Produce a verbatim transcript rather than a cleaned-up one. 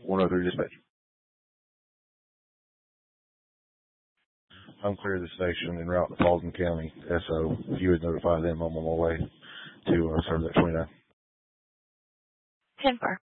one oh three dispatch. I'm clear of the station en route to Fulton County S O. If you would notify them, I'm on my way to uh, serve that twenty-nine. ten four.